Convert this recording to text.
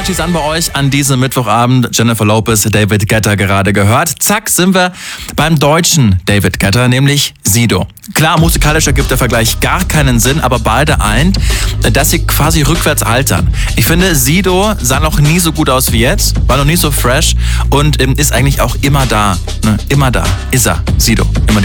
Partys an bei euch an diesem Mittwochabend. Jennifer Lopez, David Guetta gerade gehört. Zack, sind wir beim deutschen David Guetta, nämlich Sido. Klar, musikalisch ergibt der Vergleich gar keinen Sinn, aber beide eint, dass sie quasi rückwärts altern. Ich finde, Sido sah noch nie so gut aus wie jetzt, war noch nie so fresh und ist eigentlich auch immer da. Ne? Immer da ist er, Sido. Immer die